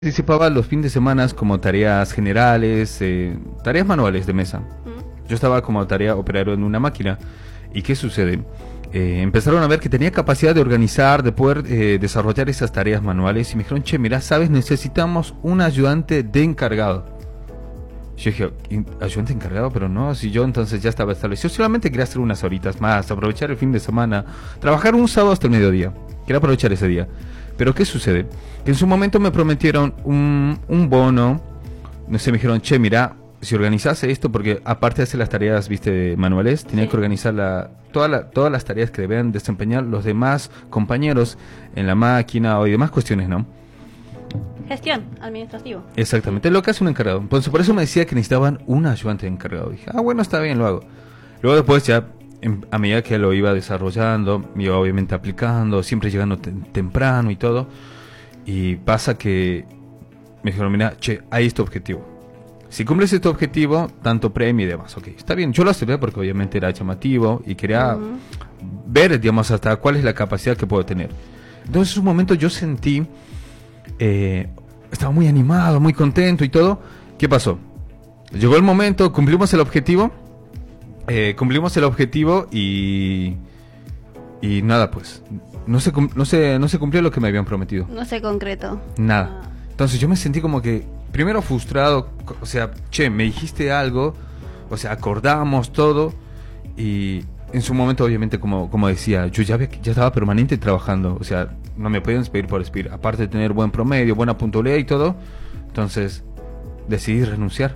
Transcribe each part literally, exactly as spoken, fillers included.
Participaba los fines de semana como tareas generales, eh, tareas manuales de mesa. ¿Mm? Yo estaba como tarea operario en una máquina. ¿Y qué sucede? Eh, empezaron a ver que tenía capacidad de organizar, de poder eh, desarrollar esas tareas manuales y me dijeron, che, mira, sabes, necesitamos un ayudante de encargado. Yo dije, ayudante encargado, pero no, si yo entonces ya estaba establecido, solamente quería hacer unas horitas más, aprovechar el fin de semana, trabajar un sábado hasta el mediodía, quería aprovechar ese día. Pero ¿qué sucede? Que en su momento me prometieron un, un bono, no sé, me dijeron, che, mira, si organizase esto, porque aparte de hacer las tareas, viste, manuales, tenía Sí. que organizar la, toda la, todas las tareas que debían desempeñar los demás compañeros en la máquina o y demás cuestiones, ¿no? Gestión, administrativo. Exactamente, lo que hace un encargado. Entonces, por eso me decía que necesitaban un ayudante de encargado. Dije, ah, bueno, está bien, lo hago. Luego después ya, en- a medida que lo iba desarrollando, me iba obviamente aplicando, siempre llegando tem- temprano y todo. Y pasa que me dijeron, mira, che, hay este objetivo. Si cumples este objetivo, tanto premio y demás. Ok, está bien, yo lo acepté porque obviamente era llamativo y quería Ujú. ver, digamos, hasta cuál es la capacidad que puedo tener. Entonces, en un momento yo sentí, eh, estaba muy animado, muy contento y todo. ¿Qué pasó? Llegó el momento, cumplimos el objetivo, eh, cumplimos el objetivo y y nada, pues, no se cum- no se no se cumplió lo que me habían prometido. No sé concreto. Nada. Ah. Entonces yo me sentí como que, primero frustrado, co- o sea, che, me dijiste algo, o sea, acordamos todo, y en su momento, obviamente, como, como decía, yo ya, había- ya estaba permanente trabajando, o sea, no me podían despedir por despedir, aparte de tener buen promedio, buena puntualidad y todo, entonces decidí renunciar.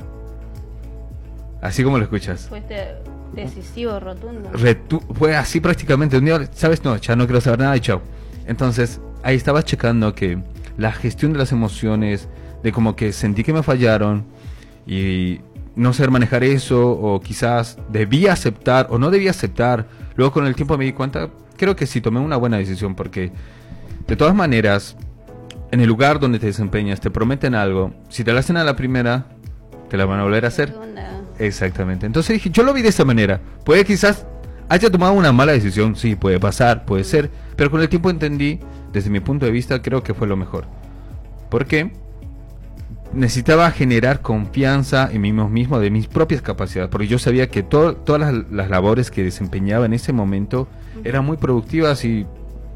Así como lo escuchas. Fuiste decisivo, rotundo. Retu- fue así prácticamente, un día, ¿sabes? No, ya no quiero saber nada y chao. Entonces, ahí estaba checando que la gestión de las emociones, de como que sentí que me fallaron y no saber manejar eso, o quizás debía aceptar o no debía aceptar. Luego con el tiempo me di cuenta, creo que sí tomé una buena decisión, porque de todas maneras, en el lugar donde te desempeñas, te prometen algo, si te lo hacen a la primera, te la van a volver a hacer. Segunda. Exactamente. Entonces dije, yo lo vi de esta manera. Puede quizás haya tomado una mala decisión, sí, puede pasar, puede ser, pero con el tiempo entendí, desde mi punto de vista, creo que fue lo mejor. ¿Por qué? Necesitaba generar confianza en mí mismo, de mis propias capacidades, porque yo sabía que to- todas las, las labores que desempeñaba en ese momento eran muy productivas y...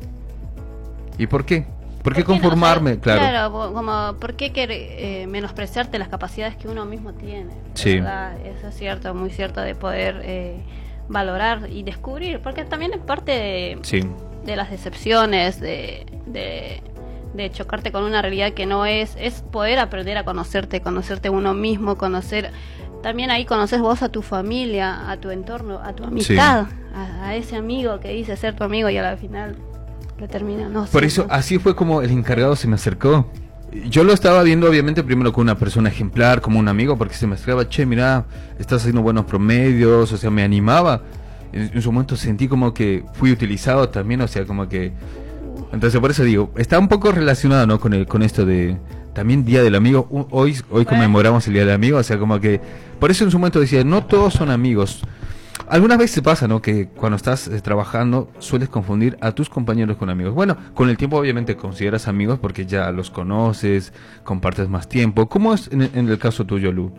¿Y por qué? ¿Por qué ¿Por qué no? conformarme? O sea, Claro. Claro, bo- como, ¿por qué quer- eh, menospreciarte las capacidades que uno mismo tiene? Sí. ¿Verdad? Eso es cierto, muy cierto, de poder eh, valorar y descubrir, porque también es parte de, Sí, de las decepciones, de, de, de chocarte con una realidad que no es, es poder aprender a conocerte, conocerte uno mismo, conocer, también ahí conoces vos a tu familia, a tu entorno, a tu amistad, a, a ese amigo que dice ser tu amigo y a la final lo termina no por eso siendo. así fue como el encargado se me acercó. Yo lo estaba viendo obviamente primero con una persona ejemplar, como un amigo, porque se me acercaba, che, mira, estás haciendo buenos promedios, o sea, me animaba. En, en su momento sentí como que fui utilizado también, o sea, como que... Entonces por eso digo, está un poco relacionado, ¿no? Con el, con esto de... También Día del Amigo, U- hoy, hoy Bueno. conmemoramos el Día del Amigo, o sea, como que... Por eso en su momento decía, no todos son amigos. Algunas veces pasa, ¿no? Que cuando estás eh, trabajando sueles confundir a tus compañeros con amigos. Bueno, con el tiempo obviamente consideras amigos porque ya los conoces, compartes más tiempo. ¿Cómo es en, en el caso tuyo, Lu?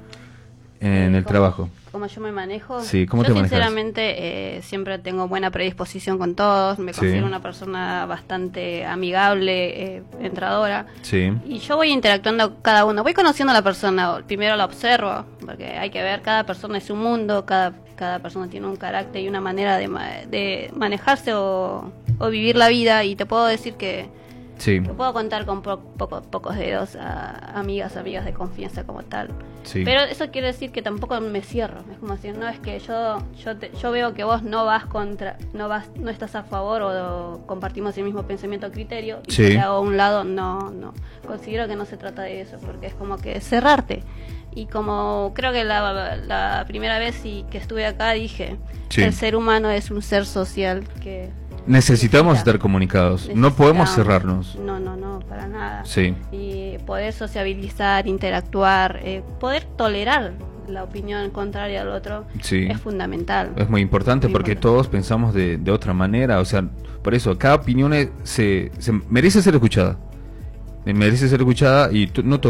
En el ¿Cómo- trabajo. ¿Cómo yo me manejo? Sí, ¿cómo yo te manejas? sinceramente eh, siempre tengo buena predisposición con todos, me Sí. considero una persona bastante amigable, eh, entradora. Sí, Y yo voy interactuando con cada uno, voy conociendo a la persona, primero la observo, porque hay que ver, cada persona es un mundo, cada, cada persona tiene un carácter y una manera de, ma- de manejarse o, o vivir la vida, y te puedo decir que, sí, que puedo contar con po- poco- pocos dedos a amigas, amigas de confianza como tal. sí. Pero eso quiere decir que tampoco me cierro, es como decir, no, es que yo yo, te- yo veo que vos no vas contra, no vas no estás a favor o, o compartimos el mismo pensamiento o criterio, y Sí. te hago a un lado, no, no, considero que no se trata de eso, porque es como que cerrarte. Y como creo que la, la primera vez y que estuve acá dije, Sí. el ser humano es un ser social que... Necesitamos necesita- estar comunicados. No podemos necesitamos- cerrarnos. No, no, no, para nada. Sí, Y poder sociabilizar, interactuar, eh, poder tolerar la opinión contraria al otro sí. es fundamental. Es muy importante Muy porque importante. todos pensamos de, de otra manera. O sea, por eso, cada opinión es- se, se merece ser escuchada. merece ser escuchada y tú, no